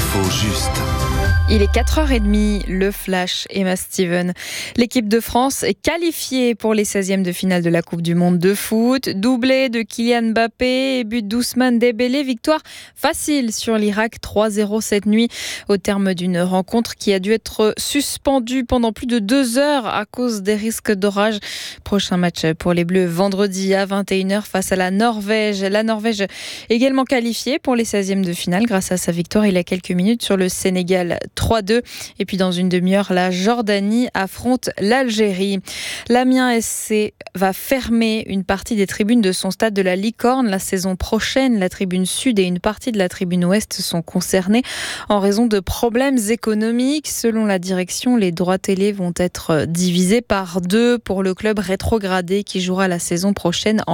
L'info juste. Il est 4h30, le flash, Emma Steven. L'équipe de France est qualifiée pour les 16e de finale de la Coupe du Monde de foot. Doublé de Kylian Mbappé et but d'Ousmane Dembélé. Victoire facile sur l'Irak, 3-0 cette nuit, au terme d'une rencontre qui a dû être suspendue pendant plus de 2 heures à cause des risques d'orage. Prochain match pour les Bleus vendredi à 21h face à la Norvège. La Norvège également qualifiée pour les 16e de finale grâce à sa victoire il y a quelques minutes sur le Sénégal 3-2. Et puis dans une demi-heure, la Jordanie affronte l'Algérie. L'Amiens SC va fermer une partie des tribunes de son stade de la Licorne la saison prochaine. La tribune sud et une partie de la tribune ouest sont concernées en raison de problèmes économiques. Selon la direction, les droits télé vont être divisés par 2 pour le club rétrogradé qui jouera la saison prochaine